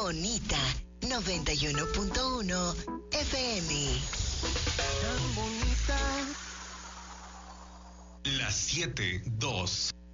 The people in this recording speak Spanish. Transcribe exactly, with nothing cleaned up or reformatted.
Bonita noventa y uno punto uno F M. Tan bonita. Las siete, dos.